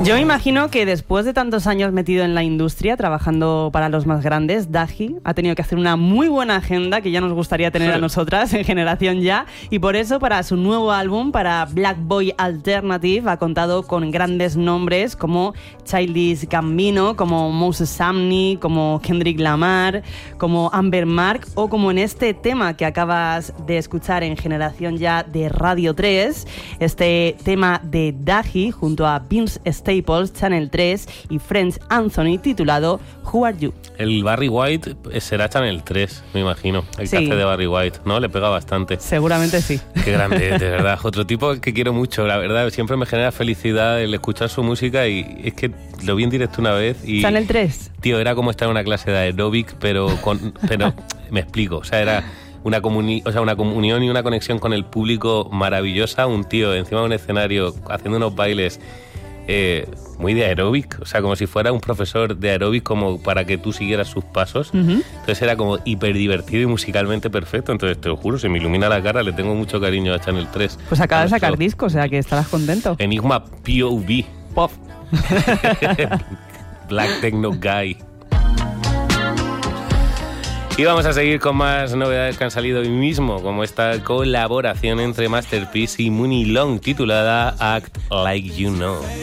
Yo me imagino que después de tantos años metido en la industria, trabajando para los más grandes, Daji ha tenido que hacer una muy buena agenda que ya nos gustaría tener a nosotras en Generación Ya, y por eso para su nuevo álbum, para Black Boy Alternative, ha contado con grandes nombres como Childish Gambino, como Moses Sumney, como Kendrick Lamar, como Amber Mark, o como en este tema que acabas de escuchar en Generación Ya de Radio 3, este tema de Daji junto a Vince Staples, Channel 3 y French Anthony, titulado Who Are You? El Barry White será Channel 3, me imagino. El Sí. café de Barry White, ¿no? Le pega bastante. Seguramente sí. Qué grande, de verdad. Otro tipo que quiero mucho, la verdad. Siempre me genera felicidad el escuchar su música y es que lo vi en directo una vez y... Channel 3. Tío, era como estar en una clase de aeróbic, pero me explico. O sea, era una comunión y una conexión con el público maravillosa. Un tío encima de un escenario haciendo unos bailes muy de aeróbic, o sea, como si fuera un profesor de aeróbic, como para que tú siguieras sus pasos. Entonces era como hiper divertido y musicalmente perfecto. Entonces, te lo juro, se me ilumina la cara, le tengo mucho cariño a Channel 3. Pues acaba de sacar disco, o sea que estarás contento. Enigma POV. Pop. Black Techno Guy. Y vamos a seguir con más novedades que han salido hoy mismo, como esta colaboración entre Masterpiece y Mooney Long, titulada Act Like You Know.